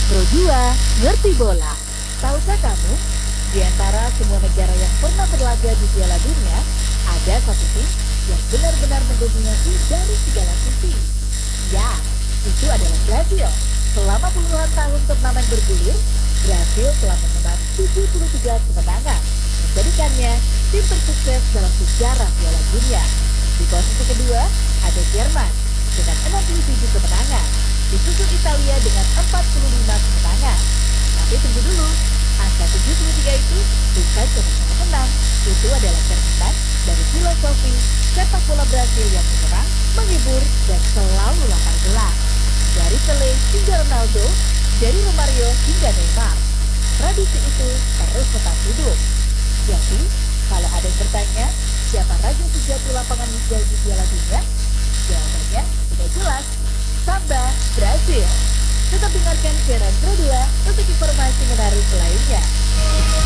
Pro2 ngerti bola. Tahukah kamu, di antara semua negara yang pernah berlaga di Piala Dunia, ada satu tim yang benar-benar mendominasi dari segala sisi. Ya, itu adalah Brasil. Selama puluhan tahun turnamen bergulir, Brasil telah mengemban 73 kemenangan, menjadikannya tim tersukses dalam sejarah Piala Dunia. Di posisi kedua, ada Jerman dengan 67 kemenangan, disusul Italia dengan 45 kemenangan. Tapi tunggu dulu, angka 73 itu bukan cuma soal menang, itu adalah cerminan dari filosofi sepak bola Brasil yang menyerang, menghibur, dan selalu lapar gelar. Dari Pele hingga Ronaldo, dari Romario hingga Neymar, tradisi itu terus tetap hidup. Jadi, kalau ada yang bertanya, siapa raja sejati lapangan hijau di Piala Dunia? Jawabannya sudah jelas, Samba Brasil. Tetap dengarkan siaran Pro2 untuk informasi menarik lainnya.